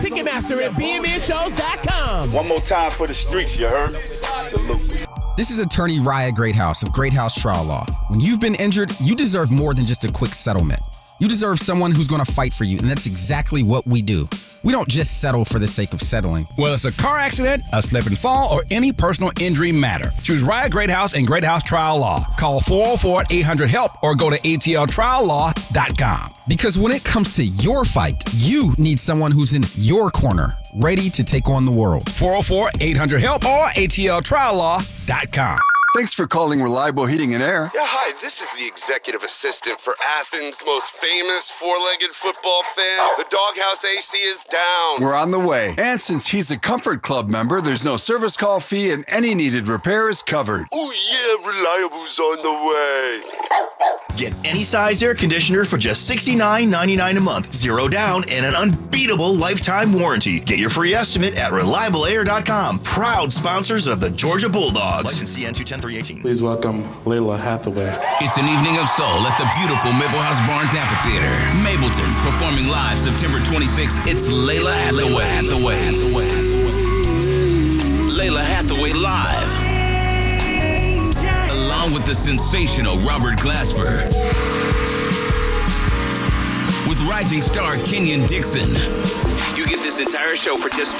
Ticketmaster at bmnshows.com. One more time for the streets, you heard? Salute. This is attorney Raya Greathouse of Greathouse Trial Law. When you've been injured, you deserve more than just a quick settlement. You deserve someone who's going to fight for you, and that's exactly what we do. We don't just settle for the sake of settling. Whether it's a car accident, a slip and fall, or any personal injury matter, choose Raya Greathouse and Greathouse Trial Law. Call 404-800-HELP or go to atltriallaw.com. Because when it comes to your fight, you need someone who's in your corner, ready to take on the world. 404-800-HELP or atltriallaw.com. Thanks for calling Reliable Heating and Air. Yeah, hi, this is the executive assistant for Athens' most famous four-legged football fan. The Doghouse AC is down. We're on the way. And since he's a Comfort Club member, there's no service call fee and any needed repair is covered. Oh yeah, Reliable's on the way. Get any size air conditioner for just $69.99 a month. 0 down and an unbeatable lifetime warranty. Get your free estimate at ReliableAir.com. Proud sponsors of the Georgia Bulldogs. License CN 210-318. Please welcome Layla Hathaway. It's an evening of soul at the beautiful Maple House Barnes Amphitheater. Mapleton, performing live September 26th. It's Layla Hathaway. Layla Hathaway live. Along with the sensational Robert Glasper. With rising star Kenyon Dixon. You get this entire show for just